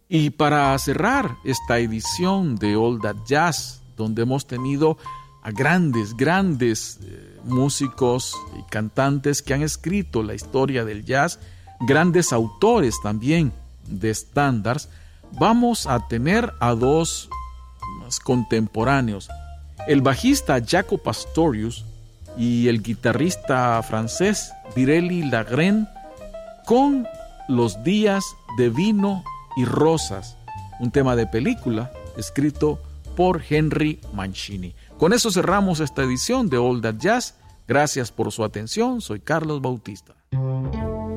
Y para cerrar esta edición de All That Jazz, donde hemos tenido a grandes músicos y cantantes que han escrito la historia del jazz, grandes autores también de estándares, vamos a tener a dos más contemporáneos, el bajista Jaco Pastorius y el guitarrista francés Virély Lagrène, con Los días de vino y rosas, un tema de película escrito por Henry Mancini. Con eso cerramos esta edición de All That Jazz. Gracias por su atención. Soy Carlos Bautista.